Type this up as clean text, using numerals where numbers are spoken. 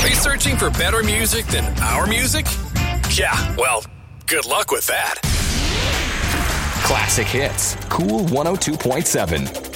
Are you searching for better music than our music? Yeah, well, good luck with that. Classic Hits, Cool 102.7.